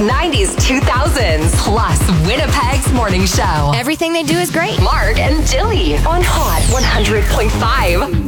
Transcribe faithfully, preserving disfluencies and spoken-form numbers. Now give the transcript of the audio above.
nineties, two thousands. Plus, Winnipeg's morning show. Everything they do is great. Mark and Jilly on Hot one hundred point five.